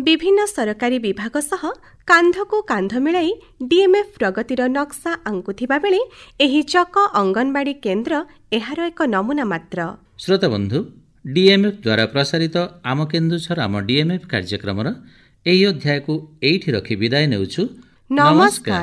ବିଭିନ୍ନ ସରକାରୀ ବିଭାଗ ସହ କାନ୍ଧକୁ କାନ୍ଧ ମିଳାଇ ଡିଏମ୍ଏଫ୍ ପ୍ରଗତିର ନକ୍ସା ଆଙ୍କୁଥିବା ବେଳେ ଏହି ଚକ ଅଙ୍ଗନବାଡି କେନ୍ଦ୍ର ଏହାର ଏକ ନମୁନା ମାତ୍ର। ଶ୍ରୋତାବନ୍ଧୁ, ଡିଏମ୍ଏଫ୍ ଦ୍ୱାରା ପ୍ରସାରିତ ଆମ କେନ୍ଦୁଝର ଆମ ଡିଏମ୍ଏଫ୍ କାର୍ଯ୍ୟକ୍ରମର ଏହି ଅଧ୍ୟାୟକୁ ଏଇଠି ରଖି ବିଦାୟ ନେଉଛୁ। ନମସ୍କାର।